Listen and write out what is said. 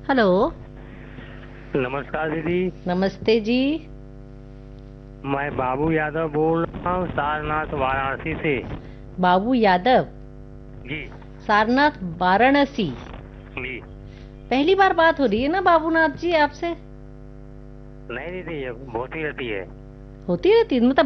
Hello. नमस्कार दीदी। नमस्ते जी। मैं बाबू यादव बोल रहा हूँ सारनाथ वाराणसी से। बाबू यादव। जी। सारनाथ वाराणसी। जी। पहली बार बात हो रही है ना बाबूनाथ जी आपसे? नहीं दीदी, ये बहुत ही रहती है। होती रहती मतलब